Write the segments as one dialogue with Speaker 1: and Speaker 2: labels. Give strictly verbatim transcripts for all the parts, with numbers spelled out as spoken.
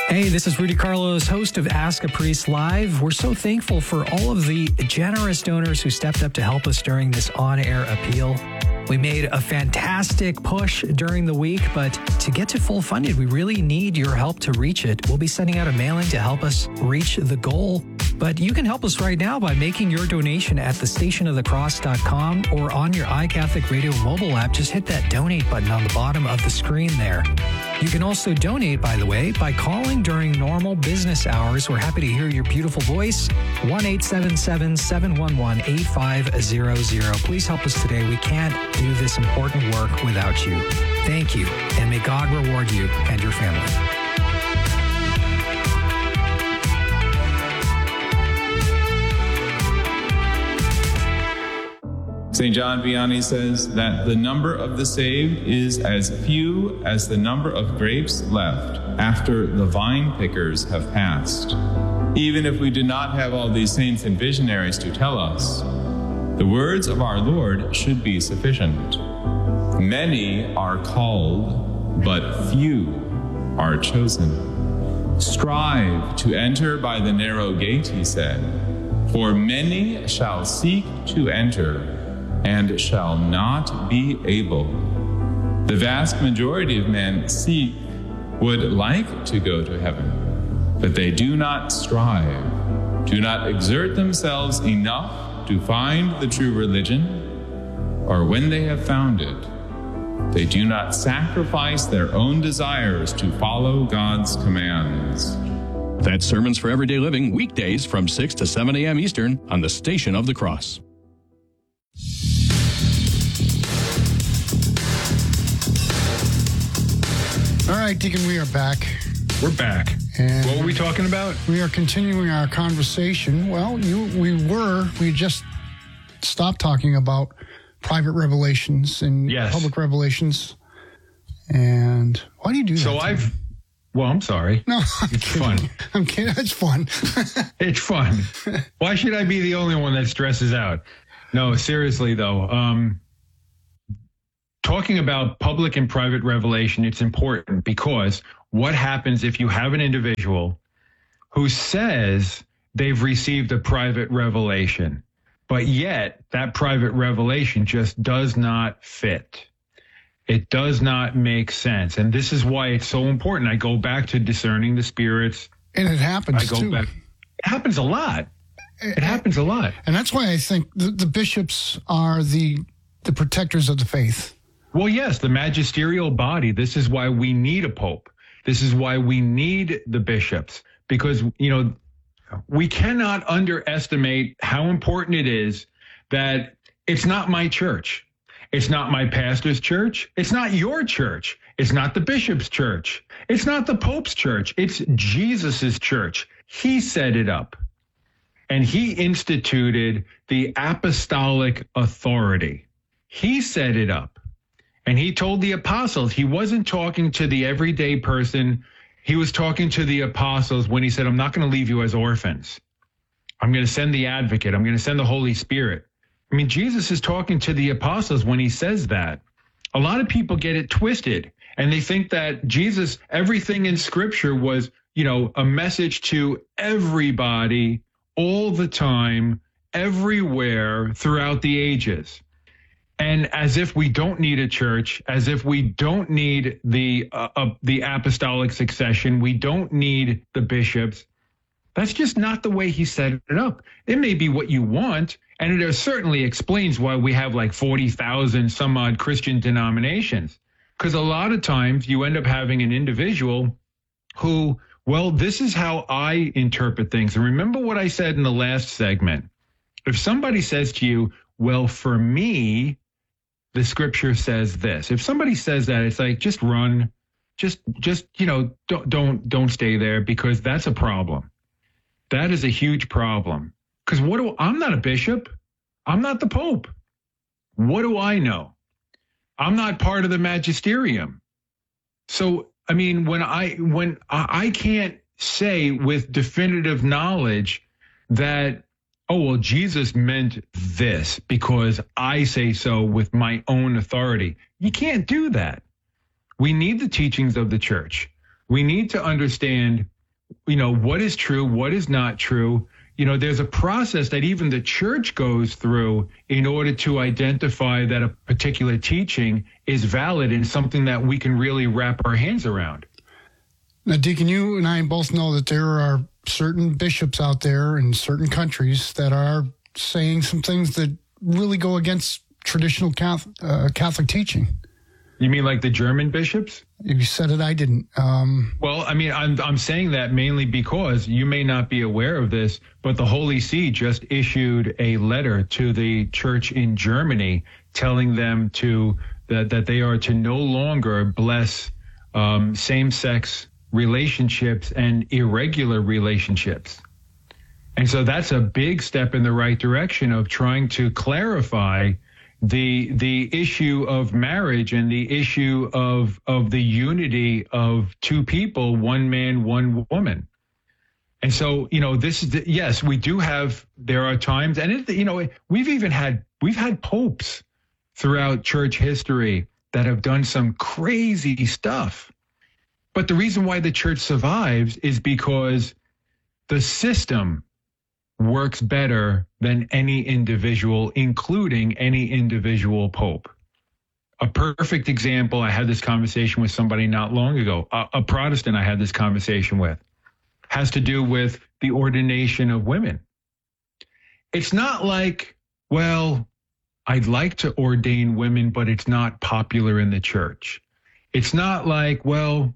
Speaker 1: Hey, this is Rudy Carlos, host of Ask a Priest Live. We're so thankful for all of the generous donors who stepped up to help us during this on-air appeal. We made a fantastic push during the week, but to get to full funded, we really need your help to reach it. We'll be sending out a mailing to help us reach the goal. But you can help us right now by making your donation at the station of the cross dot com or on your iCatholic Radio mobile app. Just hit that donate button on the bottom of the screen there. You can also donate, by the way, by calling during normal business hours. We're happy to hear your beautiful voice. one eight seven seven, seven one one, eight five zero zero. Please help us today. We can't do this important work without you. Thank you, and may God reward you and your family.
Speaker 2: Saint John Vianney says that the number of the saved is as few as the number of grapes left after the vine pickers have passed. Even if we do not have all these saints and visionaries to tell us, the words of our Lord should be sufficient. Many are called, but few are chosen. Strive to enter by the narrow gate, he said, for many shall seek to enter and shall not be able. The vast majority of men seek, would like to go to heaven, but they do not strive, do not exert themselves enough to find the true religion, or when they have found it, they do not sacrifice their own desires to follow God's commands.
Speaker 3: That's Sermons for Everyday Living, weekdays from six to seven a.m. Eastern on the Station of the Cross.
Speaker 4: All right, Deacon, we are back.
Speaker 5: We're back.
Speaker 4: And
Speaker 5: what were we talking about?
Speaker 4: We are continuing our conversation. Well, you, we were, we just stopped talking about private revelations and
Speaker 5: yes.
Speaker 4: public revelations. And why do you do that?
Speaker 5: So I've, well, I'm sorry.
Speaker 4: No, I'm
Speaker 5: it's
Speaker 4: kidding.
Speaker 5: fun.
Speaker 4: I'm kidding. It's fun.
Speaker 5: It's fun. Why should I be the only one that stresses out? No, seriously, though. Um, talking about public and private revelation, it's important because what happens if you have an individual who says they've received a private revelation, but yet that private revelation just does not fit? It does not make sense. And this is why it's so important. I go back to discerning the spirits.
Speaker 4: And it happens,
Speaker 5: I go
Speaker 4: too.
Speaker 5: back. It happens a lot. It happens a lot.
Speaker 4: And that's why I think the, the bishops are the the protectors of the faith.
Speaker 5: Well, yes, the magisterial body. This is why we need a pope. This is why we need the bishops, because, you know, we cannot underestimate how important it is that it's not my church. It's not my pastor's church. It's not your church. It's not the bishop's church. It's not the pope's church. It's Jesus's church. He set it up. And he instituted the apostolic authority. He set it up. And he told the apostles, he wasn't talking to the everyday person. He was talking to the apostles when he said, I'm not going to leave you as orphans. I'm going to send the advocate. I'm going to send the Holy Spirit. I mean, Jesus is talking to the apostles when he says that. A lot of people get it twisted, and they think that Jesus, everything in Scripture was, you know, a message to everybody all the time, everywhere, throughout the ages. And as if we don't need a church, as if we don't need the uh, uh, the apostolic succession, we don't need the bishops. That's just not the way he set it up. It may be what you want, and it certainly explains why we have like forty thousand some odd Christian denominations. Because a lot of times you end up having an individual who, well, this is how I interpret things. And remember what I said in the last segment. If somebody says to you, well, for me, the scripture says this. If somebody says that, it's like, just run, just, just, you know, don't, don't, don't stay there, because that's a problem. That is a huge problem. Because what do, I'm not a bishop. I'm not the Pope. What do I know? I'm not part of the magisterium. So, I mean, when I, when I, I can't say with definitive knowledge that, oh, well, Jesus meant this because I say so with my own authority. You can't do that. We need the teachings of the church. We need to understand you know, what is true, what is not true. You know, there's a process that even the church goes through in order to identify that a particular teaching is valid and something that we can really wrap our hands around.
Speaker 4: Now, Deacon, you and I both know that there are certain bishops out there in certain countries that are saying some things that really go against traditional Catholic, uh, Catholic teaching.
Speaker 5: You mean like the German bishops?
Speaker 4: You said it, I didn't. Um,
Speaker 5: well, I mean, I'm I'm saying that mainly because you may not be aware of this, but the Holy See just issued a letter to the church in Germany telling them to that, that they are to no longer bless um, same-sex relationships and irregular relationships. And so that's a big step in the right direction of trying to clarify the the issue of marriage and the issue of of the unity of two people, one man, one woman. And so, you know, this is, the, yes, we do have, there are times, and it, you know, we've even had, we've had popes throughout church history that have done some crazy stuff. But the reason why the church survives is because the system works better than any individual, including any individual pope. A perfect example, I had this conversation with somebody not long ago, a, a Protestant I had this conversation with, has to do with the ordination of women. It's not like, well, I'd like to ordain women, but it's not popular in the church. It's not like, well,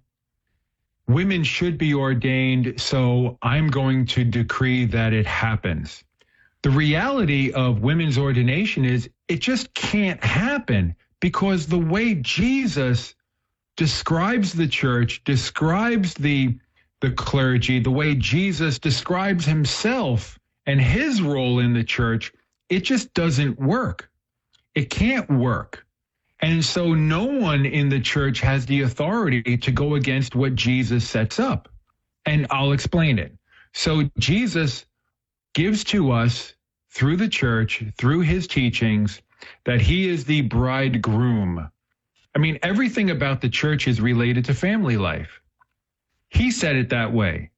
Speaker 5: women should be ordained, so I'm going to decree that it happens. The reality of women's ordination is it just can't happen because the way Jesus describes the church, describes the, the clergy, the way Jesus describes himself and his role in the church, it just doesn't work. It can't work. And so no one in the church has the authority to go against what Jesus sets up. And I'll explain it. So Jesus gives to us through the church, through his teachings, that he is the bridegroom. I mean, everything about the church is related to family life. He said it that way.